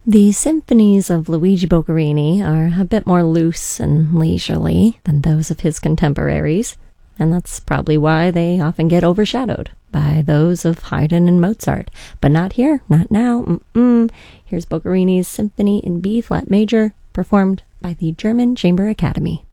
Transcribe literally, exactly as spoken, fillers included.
The symphonies of Luigi Boccherini are a bit more loose and leisurely than those of his contemporaries, and that's probably why they often get overshadowed by those of Haydn and Mozart. But not here, not now. Mm-mm. Here's Boccherini's Symphony in B-flat major, performed by the German Chamber Academy.